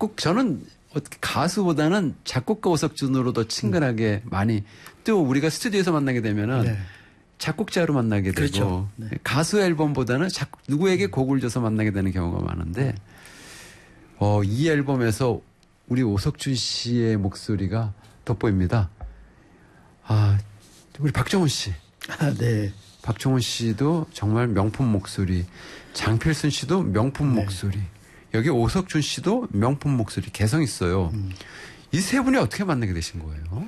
저는 가수보다는 작곡가 오석준으로 더 친근하게 많이 또 우리가 스튜디오에서 만나게 되면은 네. 작곡자로 만나게 되고 그렇죠. 네. 가수 앨범보다는 누구에게 곡을 줘서 만나게 되는 경우가 많은데 이 앨범에서 우리 오석준 씨의 목소리가 돋보입니다. 우리 박정훈 씨. 네. 박정훈 씨도 정말 명품 목소리. 장필순 씨도 명품 네. 목소리. 여기 오석준 씨도 명품 목소리. 개성 있어요. 이 세 분이 어떻게 만나게 되신 거예요?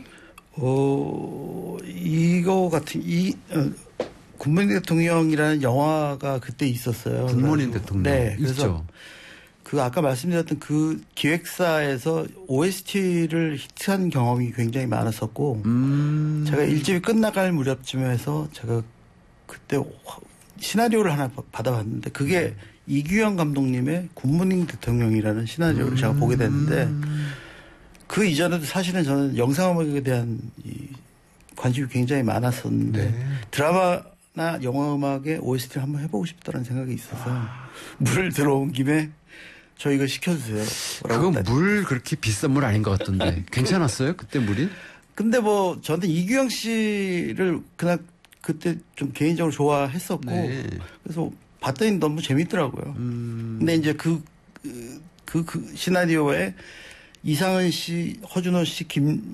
이거 같은 굿모닝 대통령이라는 영화가 그때 있었어요. 굿모닝 대통령. 네. 그래서 있죠. 그 아까 말씀드렸던 그 기획사에서 OST를 히트한 경험이 굉장히 많았었고 제가 일집이 끝나갈 무렵쯤에 해서 제가 그때 시나리오를 하나 받아봤는데 그게 이규영 감독님의 굿모닝 대통령이라는 시나리오를 제가 보게 됐는데 그 이전에도 사실은 저는 영상음악에 대한 관심이 굉장히 많았었는데 네. 드라마나 영화음악에 OST를 한번 해보고 싶다는 생각이 있어서 물 들어온 김에 저 이거 시켜주세요. 그거 물 그렇게 비싼 물 아닌 것 같던데. 괜찮았어요? 그때 물이? 근데 뭐 저는 이규영 씨를 그때 좀 개인적으로 좋아했었고 네. 그래서 봤더니 너무 재밌더라고요. 근데 이제 그 시나리오에 이상은 씨, 허준호 씨,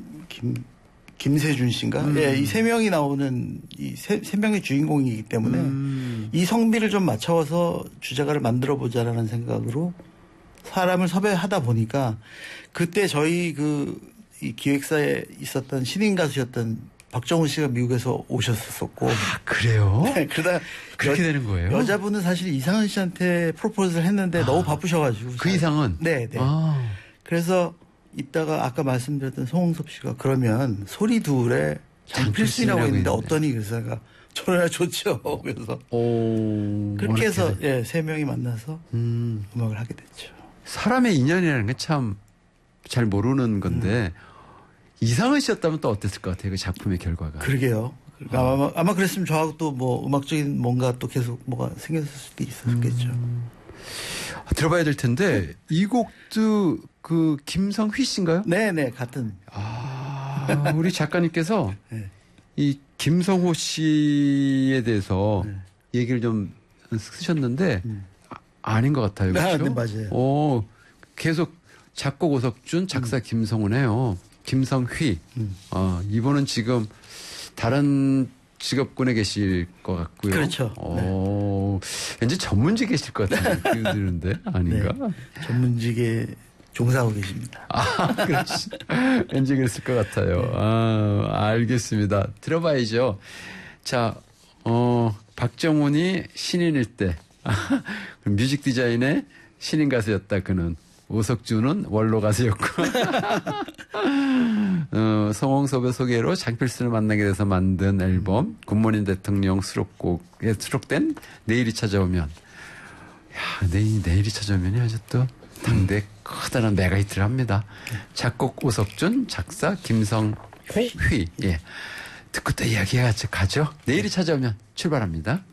김세준 씨인가? 예, 이 세 명이 나오는 이 세 명의 주인공이기 때문에 이 성비를 좀 맞춰서 주제가를 만들어 보자라는 생각으로 사람을 섭외하다 보니까 그때 저희 이 기획사에 있었던 신인 가수였던 박정훈 씨가 미국에서 오셨었고. 그래요? 네, 그러다 그렇게 되는 거예요? 여자분은 사실 이상은 씨한테 프로포즈를 했는데 너무 바쁘셔가지고. 그 이상은? 네. 그래서 이따가 아까 말씀드렸던 송홍섭 씨가 그러면 소리 둘에 장필순이라고 했는데 어떠니? 그래서 제가 저야 좋죠. 그래서 그렇게 해서 세 명이 만나서 음악을 하게 됐죠. 사람의 인연이라는 게 참 잘 모르는 건데 이상은 씨였다면 또 어땠을 것 같아요. 그 작품의 결과가. 그러게요. 아마 그랬으면 저하고 또 뭐 음악적인 뭔가 또 계속 뭐가 생겼을 수도 있었겠죠. 들어봐야 될 텐데 이 곡도 그 김성휘 씨인가요? 네네 같은. 우리 작가님께서 네. 이 김성호 씨에 대해서 얘기를 좀 쓰셨는데 아닌 것 같아요. 그렇죠? 네, 맞아요. 계속 작곡 오석준, 작사 김성훈해요. 김성휘. 이분은 지금 다른 직업군에 계실 것 같고요. 그렇죠. 왠지 전문직에 계실 것 같은 느낌이 드는데 아닌가? 네. 전문직에 종사하고 계십니다. 그렇지. 왠지 그랬을 것 같아요. 알겠습니다. 들어봐야죠. 자, 박정훈이 신인일 때 뮤직 디자인의 신인 가수였다 그는. 오석준은 원로 가수였고 송홍섭의 소개로 장필순을 만나게 돼서 만든 앨범 굿모닝 대통령 수록곡에 수록된 내일이 찾아오면 내일이 찾아오면이 아주 또 당대 커다란 메가히트를 합니다. 작곡 오석준, 작사 김성휘. 예. 듣고 또 이야기가 가죠. 내일이 찾아오면 출발합니다.